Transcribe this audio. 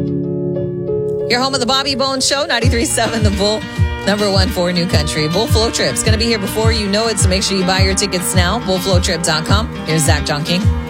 You're home of the Bobby Bones Show, 93.7 The Bull, #1 for New Country. Bull Flow Trip's going to be here before you know it, so make sure you buy your tickets now. BullFlowTrip.com. Here's Zach John King.